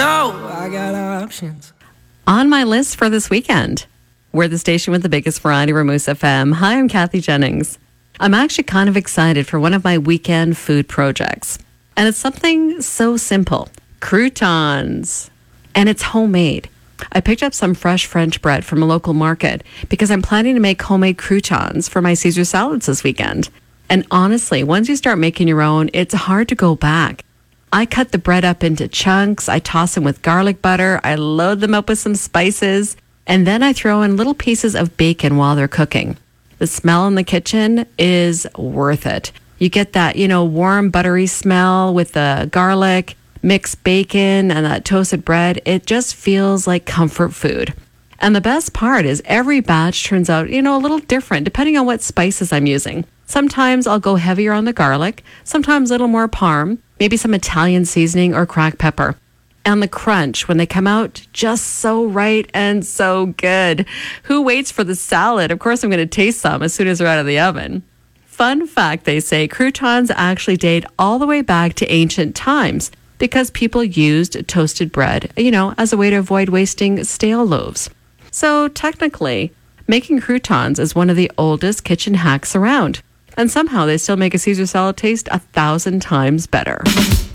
know I got options. On my list for this weekend, we're the station with the biggest variety, Ramoose FM. Hi, I'm Kathy Jennings. I'm actually kind of excited for one of my weekend food projects. And it's something so simple. Croutons. And it's homemade. I picked up some fresh French bread from a local market because I'm planning to make homemade croutons for my Caesar salads this weekend. And honestly, once you start making your own, it's hard to go back. I cut the bread up into chunks. I toss them with garlic butter. I load them up with some spices. And then I throw in little pieces of bacon while they're cooking. The smell in the kitchen is worth it. You get that, warm, buttery smell with the garlic, mixed bacon, and that toasted bread. It just feels like comfort food. And the best part is every batch turns out, a little different depending on what spices I'm using. Sometimes I'll go heavier on the garlic, sometimes a little more parm, maybe some Italian seasoning or cracked pepper. And the crunch when they come out, just so right and so good. Who waits for the salad? Of course, I'm going to taste some as soon as they're out of the oven. Fun fact, they say croutons actually date all the way back to ancient times because people used toasted bread, as a way to avoid wasting stale loaves. So technically, making croutons is one of the oldest kitchen hacks around. And somehow they still make a Caesar salad taste 1,000 times better.